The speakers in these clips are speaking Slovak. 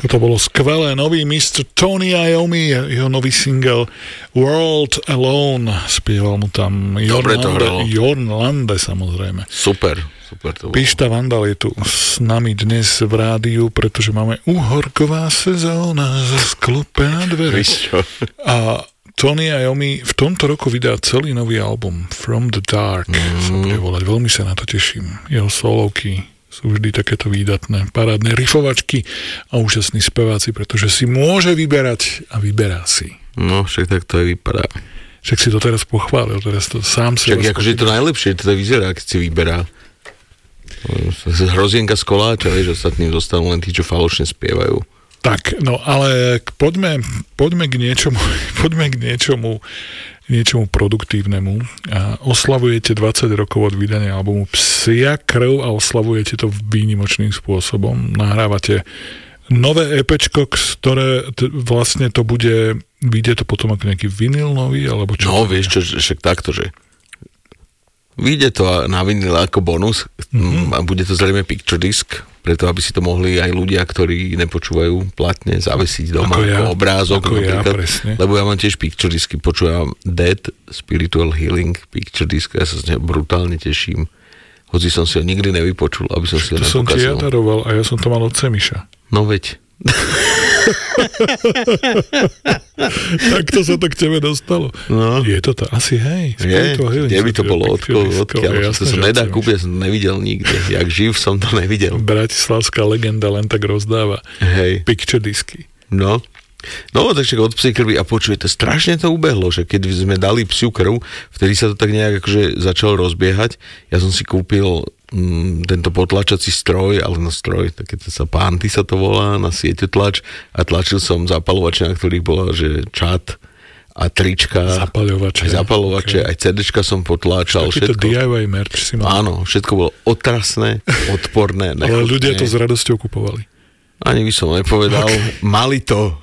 To bolo skvelé. Nový Mr. Tony Iommi, jeho nový single World Alone. Spieval mu tam Jorn Lande, samozrejme. Super to bolo. Pišta Vandal je tu s nami dnes v rádiu, pretože máme uhorková sezóna sklope na dvere. A Tony Iommi v tomto roku vydá celý nový album From the Dark. Sa bude volať. Veľmi sa na to teším. Jeho solovky sú vždy takéto výdatné, parádne rifovačky a úžasní speváci, pretože si môže vyberať a vyberá si. No, však tak to aj vypadá. Však si to teraz pochválil, teraz to sám si... Však akože je to najlepšie, to vyzerá, keď si vyberá. Hrozienka z koláča, vieš, ostatným zostanú len tí, čo falošne spievajú. Tak, no ale poďme k niečomu produktívnemu. A oslavujete 20 rokov od vydania albumu Psia krv a oslavujete to výnimočným spôsobom. Nahrávate nové EPčko, ktoré vlastne to vyjde to potom ako nejaký vinyl nový, alebo čo? No, vieš čo, však takto, že vyjde to na vinyl ako bonus a bude to zrejme picture disc, preto aby si to mohli aj ľudia, ktorí nepočúvajú platne, zavesiť doma ako obrázok. Ako presne. Lebo ja mám tiež picture disky, počúvam Dead Spiritual Healing picture disc, ja sa z neho brutálne teším. Hoci som si ho nikdy nevypočul, aby som si ho nepokazil. To som ti ja daroval a ja som to mal od Semiša. No veď. Tak to sa to k tebe dostalo. No. Je to asi, hej. Kde by to bolo? Odkiaľ? To sa nedá kúpiť, ja som to nevidel nikde. Jak živ som to nevidel. Bratislavská legenda len tak rozdáva picture disky. No, takže od psej krvi a počujete, strašne to ubehlo, že keď sme dali psiu krv, vtedy sa to tak nejak akože začalo rozbiehať. Ja som si kúpil tento potlačací stroj, ale na stroj, také to sa Panty sa to volá, na sieťotlač a tlačil som zapalovače, na ktorých bola, že čat a trička, zapalovače, aj CDčka som potláčal, všetko. Takýto DIY merch si mal. Áno, všetko bolo otrasné, odporné. Ale ľudia to s radosťou kupovali. Ani by som nepovedal. Mali to.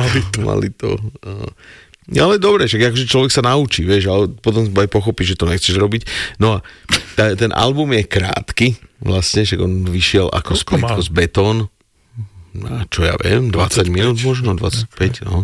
Ale dobre, však akože človek sa naučí, vieš, ale potom aj pochopí, že to nechceš robiť. No a ten album je krátky, vlastne, však on vyšiel ako splitko z Betón. Čo ja viem, 20 minút možno, 25, no.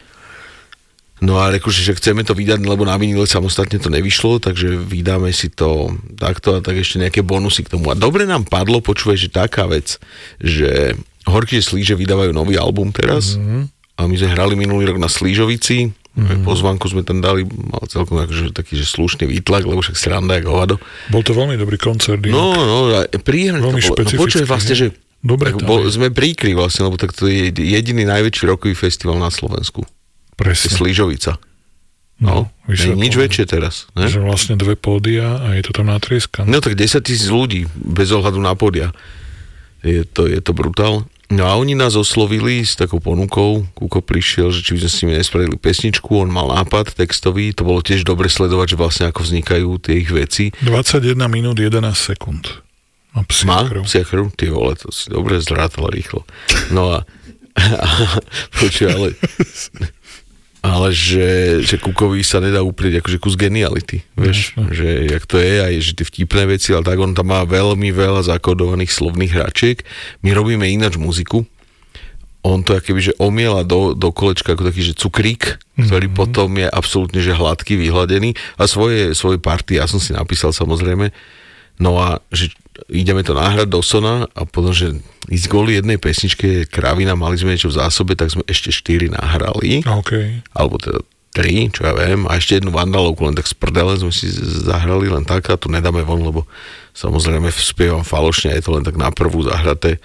No a akože, že chceme to vydať, lebo na vinile samostatne to nevyšlo, takže vydáme si to takto a tak ešte nejaké bonusy k tomu. A dobre nám padlo, počúvaj, že taká vec, že Horký Slíže vydávajú nový album teraz a my sme hrali minulý rok na Slížovici, pozvánku sme tam dali, mal celkom akože taký, že slušný výtlak, lebo však sranda jak hovado. Bol to veľmi dobrý koncert. No, príjemný to bolo. No, počuj vlastne, že sme príkry vlastne, lebo tak to je jediný najväčší rokový festival na Slovensku. Presne. Slížovica. No, nič väčšie teraz. Ne? Že vlastne 2 pódia a je to tam natrieskané. No tak 10 000 ľudí, bez ohľadu na pódia. Je to brutál. No a oni nás oslovili s takou ponukou, Kuko prišiel, že či by sme s nimi nespravili pesničku, on mal nápad textový, to bolo tiež dobre sledovať, že vlastne ako vznikajú tie ich veci. 21 minút 11 sekúnd. Psia krv? Ty vole, to si dobre zrátal rýchlo. No a počuj, ale že Kukovi sa nedá uprieť akože kus geniality, vieš, že jak to je, aj že tie vtipné veci, ale tak on tam má veľmi veľa zakodovaných slovných hračiek. My robíme ináč muziku, on to akoby, že omiela do kolečka ako taký, že cukrík, ktorý potom je absolútne, že hladký, vyhladený a svoje party, ja som si napísal samozrejme, no a že ideme to nahrať do Sona a potom, že ísť kvôli jednej pesničke Kravina, mali sme niečo v zásobe, tak sme ešte 4 nahrali. Okay. Alebo teda 3, čo ja viem. A ešte jednu Vandalovku, len tak z prdele sme si zahrali, len tak a to nedáme von, lebo samozrejme spievam falošne, je to len tak na prvú zahraté.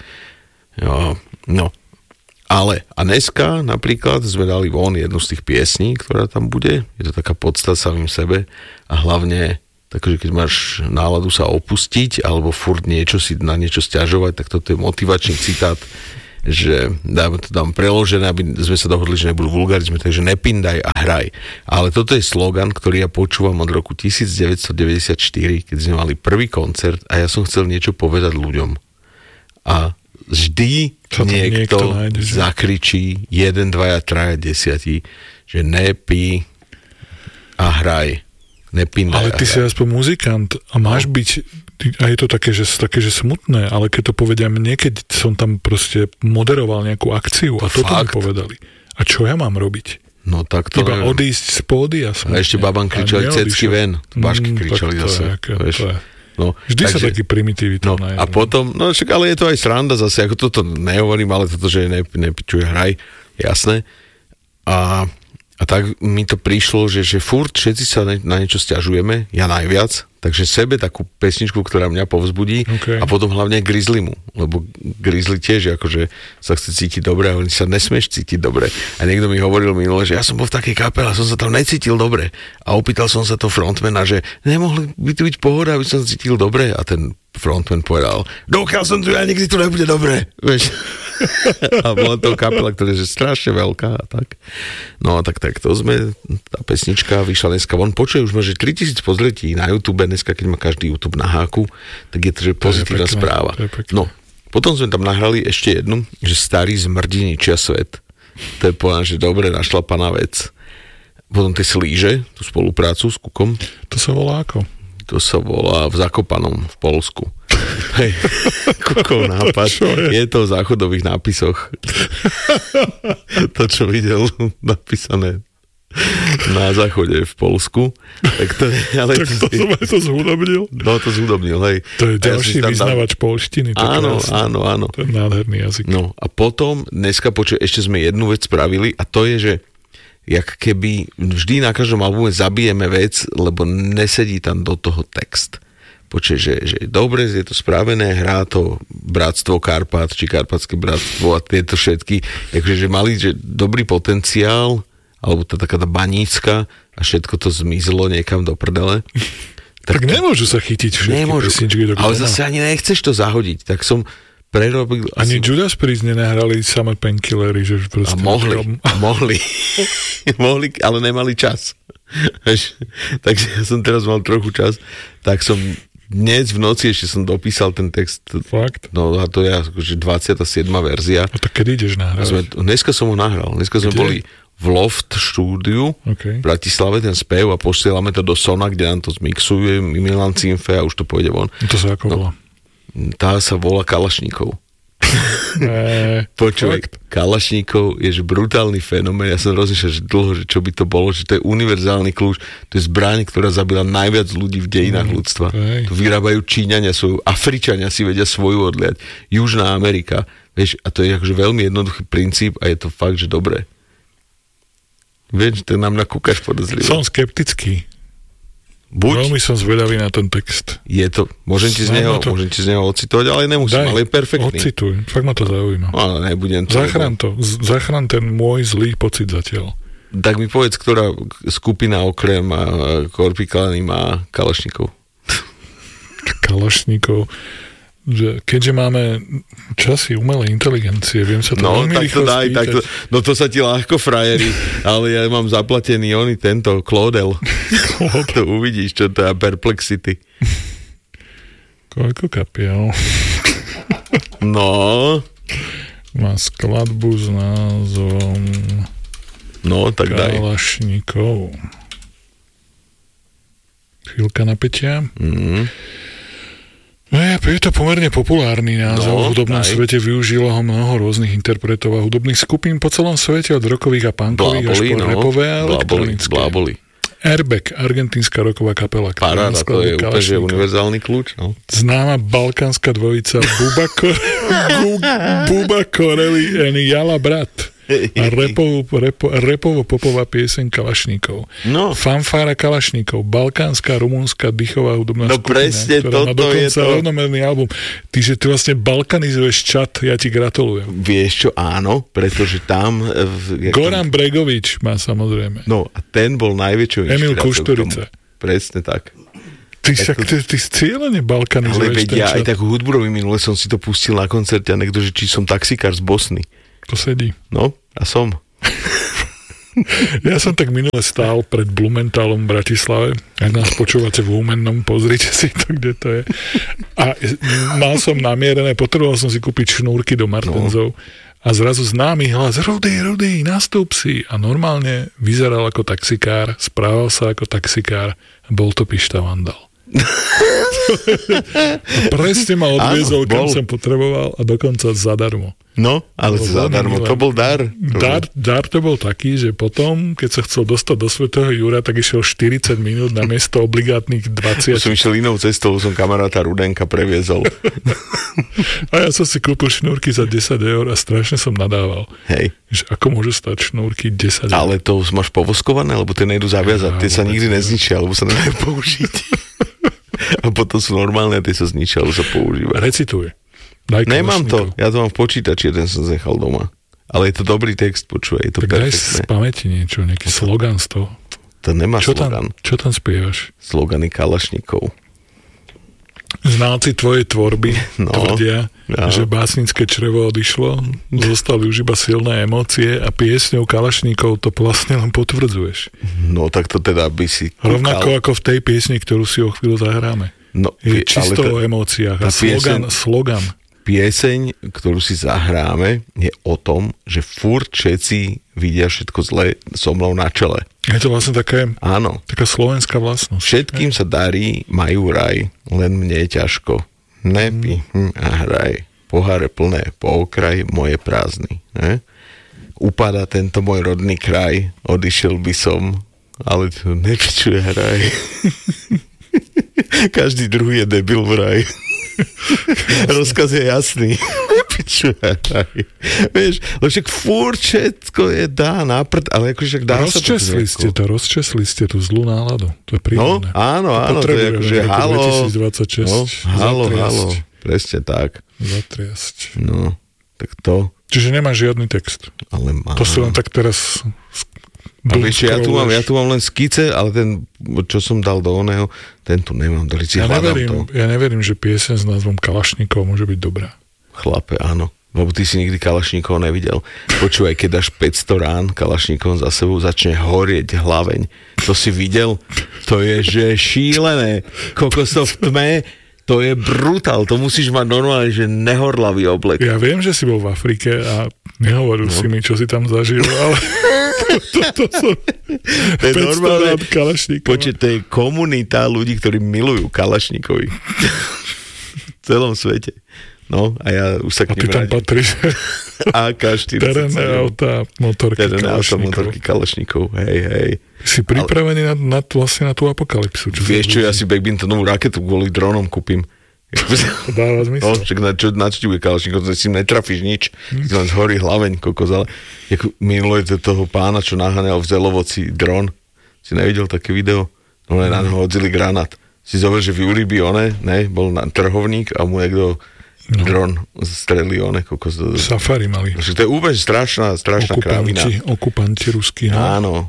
No. Ale a dneska napríklad sme dali von jednu z tých piesní, ktorá tam bude. Je to taká podsta samým sebe a hlavne takže keď máš náladu sa opustiť alebo furt niečo si na niečo sťažovať, tak toto je motivačný citát, že dám preložené, aby sme sa dohodli, že nebudú vulgarizmy, takže nepindaj a hraj. Ale toto je slogan, ktorý ja počúvam od roku 1994, keď sme mali prvý koncert a ja som chcel niečo povedať ľuďom. A vždy niekto zakričí 1, 2, 3, 10, že nepí a hraj. Nepindaj. Ale ty si aspoň muzikant a máš byť A je to také, že smutné, ale keď to povedia mne, keď som tam proste moderoval nejakú akciu a toto mi povedali. A čo ja mám robiť? No tak to iba odísť z pódia. A ešte babám kričali cecky ven. Bašky kričali zase. No, vždy sa taký primitivita. No, a potom, no však, ale je to aj sranda zase, ako toto nehovorím, ale toto, že nepičuje hraj, jasné. A tak mi to prišlo, že furt všetci sa na niečo sťažujeme, ja najviac, takže sebe takú pesničku, ktorá mňa povzbudí a potom hlavne Grizzlymu, lebo Grizzly tiež akože sa chce cítiť dobre a oni sa nesmieš cítiť dobre. A niekto mi hovoril minule, že ja som bol v takej kapele a som sa tam necítil dobre. A opýtal som sa to frontmana, že nemohli by tu byť pohoda, aby som sa cítil dobre. A ten frontman povedal, dokiaľ som tu ja, nikdy to nebude dobre. Vieš? A bola to kapela, ktorá je strašne veľká a tak. No a tak to sme, tá pesnička vyšla dneska von. Počuje, už má, že 3000 pozretí na YouTube, dneska, keď má každý YouTube na háku, tak je to, že pozitívna správa. No, potom sme tam nahrali ešte jednu, že Starý zmrdi ničia svet. To je povedané, že dobre našlapaná vec. Potom tie Slíže, tú spoluprácu s Kukom. To sa volá ako? To sa volá v Zakopanom v Poľsku. Hej, Kukov nápad. Je to v záchodových nápisoch. To, čo videl napísané na záchode v Poľsku. Tak to je, ale tak to zhudobnil? No, to zhudobnil, hej. To je ďalší vyznávač polštiny. Áno. To je nádherný jazyk. No, a potom, dneska ešte sme jednu vec spravili a to je, že jak keby vždy na každom albume zabijeme vec, lebo nesedí tam do toho text. Že dobre, je to spravené, hrá to Bratstvo Karpát, či Karpatské bratstvo a tieto všetky, že mali že dobrý potenciál, alebo tá taká tá banícka a všetko to zmizlo niekam do prdele. Tak nemôžu sa chytiť všetky pesničky. Ale zase ani nechceš to zahodiť, tak som prerobil... Ani Judas Priest nenahrali samé Painkillery, že proste... A mohli, ale nemali čas. Takže ja som teraz mal trochu čas, tak som dnes v noci ešte som dopísal ten text. Fakt? No a to je akože 27. verzia. A tak kedy ideš nahrávať? Dneska som ho nahral. Dneska sme boli v Loft štúdiu v Bratislave, ten spev a posielame to do Sona, kde nám to zmixuje Milan Cimfe a už to pôjde von. To sa ako volá? Tá sa volá Kalašníkov. Počúvaj, Kalašníkov je že brutálny fenomén. Ja som rozmýšľal, že dlho, že čo by to bolo, že to je univerzálny kľúč, to je zbraň, ktorá zabila najviac ľudí v dejinách ľudstva. To vyrábajú Číňania svoju, Afričania si vedia svoju odliať, Južná Amerika, vieš, a to je akože veľmi jednoduchý princíp a je to fakt, že dobré. Vieš, to nám nakúkaš podozrivo. Som skeptický. Veľmi som zvedavý na ten text. Je to, môžem ti z neho ocitovať, ale nemusím, ale je perfektný. Ocituj, fakt ma to zaujíma. Ale nebudem to. Zachrán ten môj zlý pocit zatiaľ. Tak mi povedz, ktorá skupina okrem Korpiklany má Kalašníkov. Kalašníkov. Že keďže máme časy umelej inteligencie, viem sa to veľmi rýchlo spýtať. No to sa ti ľahko frajeri, ale ja mám zaplatený tento Claudel. To uvidíš, čo to je Perplexity. Koľko kapiel? No. Má skladbu s názvom tak daj. Kalašníkov. Chvíľka napätia. Je to pomerne populárny názov. V hudobnom svete využilo ho mnoho rôznych interpretov a hudobných skupín po celom svete, od rockových a punkových až po rapové a elektronické. Airbag, argentínska rocková kapela. Paráda, to je úplne univerzálny kľúč. No. Známa balkánska dvojica Buba Corelli and Jala Brat. A repovo-popová pieseň Kalašníkov. No. Fanfára Kalašníkov, balkánska, rumúnska, dýchová hudobná skupina. No presne, toto má dokonca je to. rovnomerný album. Ty vlastne balkanizuješ čat, ja ti gratulujem. Vieš čo, áno, pretože tam... Goran Bregovič má samozrejme. No a ten bol najväčšou Emil Kušturica. Presne tak. Ty cieľene balkanizuješ ten čat. Ale aj tak hudbu minule som si to pustil na koncerte a niekto, že či som taxikár z Bosny. To sedí. No, a som. Ja som tak minule stál pred Blumenthalom v Bratislave. Ak nás počúvate v Úmennom, pozrite si to, kde to je. A mal som namierené, potreboval som si kúpiť šnúrky do Martenzov. A zrazu známy hlas, Rudy, nastup si. A normálne vyzeral ako taxikár, správal sa ako taxikár. Bol to Pišta Vandal. Presne ma odviezol, kam som potreboval a dokonca zadarmo. No, ale zadarmo, to bol dar. Dar to bol taký, že potom, keď sa chcel dostať do Svätého Jura, tak išiel 40 minút na miesto obligátnych 20. Som išiel inou cestou, som kamaráta Rudenka previezol. A ja som si kúpil šnúrky za 10 eur a strašne som nadával. Hej. Že ako môžu stať šnúrky 10 eur? Ale to máš povoskované, lebo tie nejdu zaviazať, tie sa nikdy nezničia, alebo sa nedajú použiť. A potom sú normálne, tie sa zničia, alebo sa používajú. Recituj. Nemám to, ja to mám v počítači, jeden som nechal doma. Ale je to dobrý text, počúvaj, je to tak perfektné. Tak daj z pamäti niečo, nejaký slogan z toho. To nemá slogan. Čo tam spievaš? Slogany kalašníkov. Znalci tvojej tvorby tvrdia, že básnické črevo odišlo, zostali už iba silné emócie a piesňou kalašníkov to vlastne len potvrdzuješ. No tak to teda by si kúkal. Rovnako ako v tej piesni, ktorú si o chvíľu zahráme. No, je čisto o emóciách a slogan. Pieseň, ktorú si zahráme, je o tom, že furt všetci vidia všetko zlé so mnou na čele. Je to vlastne taká slovenská vlastnosť. Všetkým sa darí, majú raj, len mne je ťažko. Nepí a hraj. Poháre plné, po okraj, moje prázdny. Ne? Upadá tento môj rodný kraj, odišiel by som, ale tu nepičuje hraj. Každý druhý je debil vraj. Rozkaz je jasný. Vieš, lebo však furt všetko je dá na prd, ale akože dá sa to. Rozčesli ste tú zlú náladu. To je príjemné. No, áno, to je akože halo. 2026. No, halo. Presne tak. Zatriasť. No, tak to. Čiže nemáš žiadny text. Ale mám. To si len tak teraz... A vieš, ja tu mám len skice, ale ten, čo som dal do oného, ten tu nemám. Ja neverím, že pieseň s názvom Kalašníkov môže byť dobrá. Chlape, áno. Lebo ty si nikdy Kalašníkov nevidel. Počúvaj, keď dáš 500 rán Kalašníkov za sebou, začne horieť hlaveň. To si videl? To je, že šílené. Kokos to v tme, to je brutál. To musíš mať normálne, že nehorlavý oblek. Ja viem, že si bol v Afrike a nehovoril si mi, čo si tam zažil, ale... To som 500 rád Kalašníkov. Počuť, to je komunita ľudí, ktorí milujú Kalašníkovi. V celom svete. No, a ja už sa k nim rádim. A ty tam patríš. AK-47. Terénne auta, motorky Kalašníkov. Hej. Si pripravený na tú apokalypsu. Vieš čo, ja si badmintonovú raketu kvôli dronom kúpim. Dáva zmysel. No, však na čo ti bude Kalašníkov, si netrafíš nič, ty len zhorí hlaveň, kokos, ale minulé toho pána, čo naháňal v Zelovoci dron, si nevidel také video? No na neho hodzili granát. Si zober, že v Júriby bol na trhovník a mu niekto dron strelí kokos. Safari mali. To je úplne strašná krávina. Okupanti ruskí. Áno.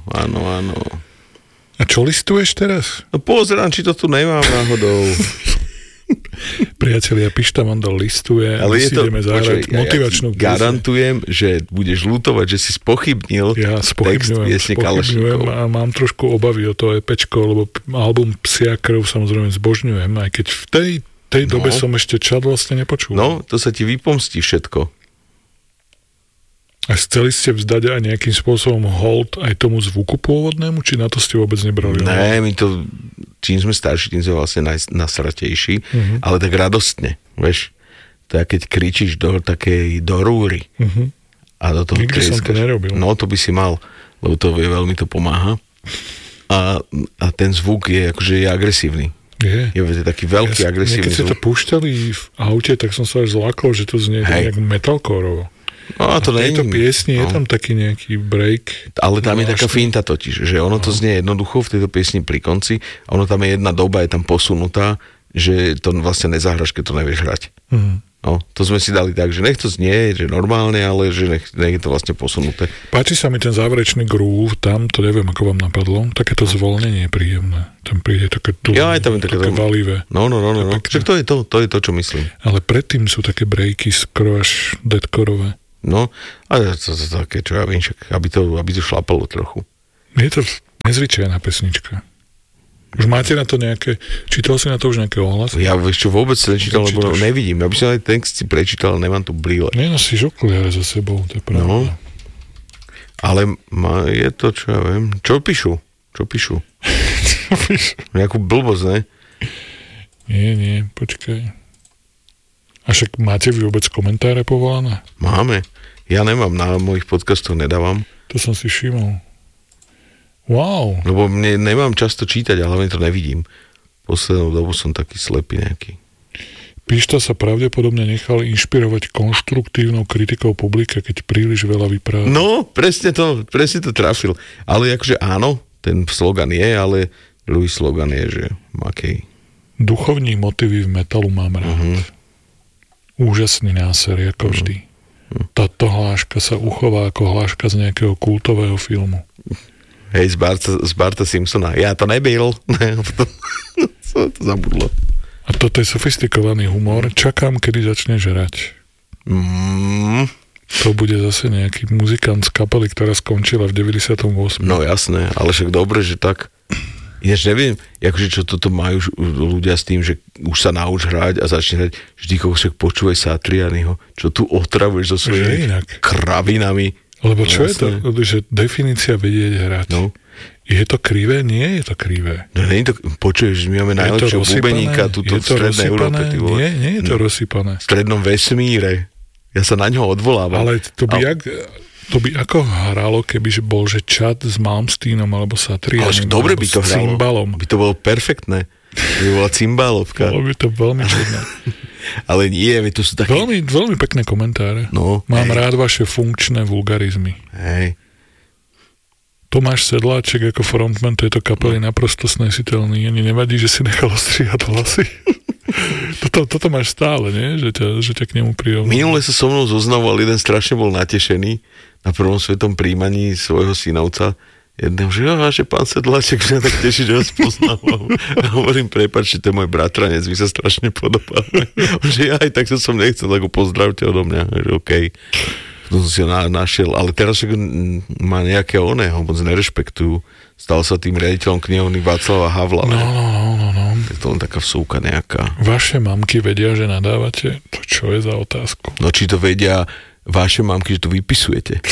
A čo listuješ teraz? No pozerám, či to tu nemám náhodou. Priatelia, Pištamandal listuje, ale my si ideme zahrať motivačnú pieseň. Garantujem, že budeš ľutovať, že si spochybnil text piesne Kalašníkov. A mám trošku obavy o to EPčko, lebo album Psia krv samozrejme zbožňujem, aj keď v tej dobe som ešte čad vlastne nepočul. No, to sa ti vypomstí všetko. A chceli ste vzdať aj nejakým spôsobom hold aj tomu zvuku pôvodnému, či na to ste vôbec nebrali? Ne, my to, čím sme starší, tým sme vlastne nasratejší, ale tak radostne, vieš. To je, keď kričíš do rúry a do toho nikdy som to nerobil. No, to by si mal, lebo to veľmi to pomáha. A ten zvuk je akože agresívny. Je taký veľký agresívny Keď zvuk. ste to púšťali v aute, tak som sa až zlákol, že to znie nejak metalcore-ovo. No, a to v tejto piesni je tam taký nejaký break. Ale tam je taká finta totiž, že ono to znie jednoducho v tejto piesni pri konci, ono tam je jedna doba, je tam posunutá, že to vlastne nezahraš, keď to nevieš hrať. No, to sme si dali tak, že nech to znie, že normálne, ale že nech je to vlastne posunuté. Páči sa mi ten záverečný groove, tam to neviem, ako vám napadlo, takéto zvolnenie je príjemné. Tam príde také valivé. No. Však to je to, čo myslím. Ale predtým sú také breaky skoro až deadcoreové. No, ale to také, čo ja viem, aby to šlapalo trochu. Je to nezvyčajná pesnička. Už máte na to nejaké, čítal si na to už nejaké ohlasy? Ja ešte vôbec nečítal, lebo nevidím. Ja by som aj text si prečítal, nemám tu brýle. Nenosíš okuliare za sebou, to je pravda. No, ale je to, čo ja viem. Čo píšu? Nejakú blbosť, ne? Nie, počkaj. A však máte vy vôbec komentáre povolané? Máme. Ja nemám, na mojich podcastoch nedávam. To som si všimol. Wow. Lebo nemám často čítať, ale hlavne to nevidím. Poslednú dobu som taký slepý nejaký. Pišta sa pravdepodobne nechal inšpirovať konštruktívnou kritikou publika, keď príliš veľa vypráva. No, presne to trafil. Ale akože áno, ten slogan je, ale druhý slogan je, že makej. Duchovní motivy v metalu mám rád. Úžasný náser, ako vždy. Táto hláška sa uchová ako hláška z nejakého kultového filmu. Hej, z Barta Simpsona. Ja to nebyl. to zabudlo. A toto je sofistikovaný humor. Čakám, kedy začneš hrať. To bude zase nejaký muzikant z kapely, ktorá skončila v 98. No jasné, ale však dobre, že tak. Ináč neviem, akože čo toto majú ľudia s tým, že už sa nauč hrať a začne hrať. Vždy však počúvaj Satrianiho, čo tu otravuješ so svojimi kravinami. Lebo čo je to? Že definícia vedieť hrať. No. Je to krivé? Nie je to krivé. No nie je to, počuješ, my máme najlepšieho bubeníka tuto v strednej Európe. Nie je to rozsypané. V strednom vesmíre. Ja sa na ňo odvolávam. Ale to by ako hralo, keby bol, že Chad s Malmsteenom alebo Satrianom. Ale dobre by to hralo. Cymbalom. By to bolo perfektné. By bola cymbalovka. Bolo by to veľmi čudné. Ale nie, to sú také... Veľmi, veľmi pekné komentáre. No, mám rád vaše funkčné vulgarizmy. Hej. Tomáš Sedláček ako frontman tejto kapely naprosto snesiteľný. Ani nevadí, že si nechal ostrihať vlasy. Toto máš stále, nie? Že ťa k nemu prirovnal. Minule sa so mnou zoznamoval, jeden strašne bol natešený na prvom svetom príjmaní svojho synovca. Jedného, že pán Sedláček, že ja tak teší, že ho spoznávam. A hovorím, prepáč, to je môj bratranec, my sa strašne podobáme. Že aj tak som nechcel, tak ho pozdravte odo mňa. Že okej. To som si ho našiel, ale teraz však má nejaké oného, moc nerešpektujú. Stal sa tým riaditeľom knihovny Václava Havla. No. Je to len taká vsúka nejaká. Vaše mamky vedia, že nadávate? To čo je za otázku? No či to vedia vaše mamky, že to vypisujete?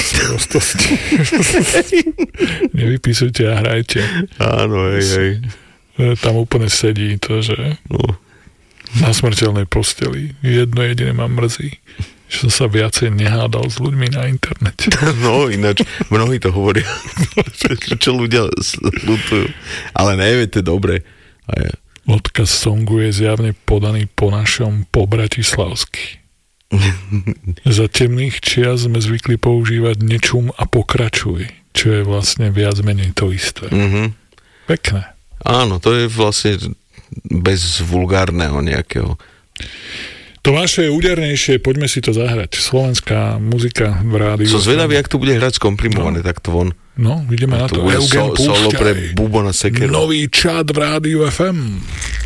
Nevypisujte a hrajte. Áno, hej. Tam úplne sedí to, že na smrteľnej posteli. Jedno jediné ma mrzí, že som sa viacej nehádal s ľuďmi na internete. No, ináč, mnohí to hovoria, čo ľudia ľutujú. Ale nevie, to je dobre. Odkaz songu je zjavne podaný po našom pobratislavsky. Za temných čias sme zvykli používať nečum a pokračuj, čo je vlastne viac menej to isté. Pekné. Áno, to je vlastne bez vulgárneho nejakého. To vaše je údernejšie, poďme si to zahrať. Slovenská muzika v rádiu. Som zvedavý, jak to bude hrať skomprimované, tak to von. No, ideme na to. Eugen, solo pre Bubona Sekeru. Nový Čad v rádiu FM.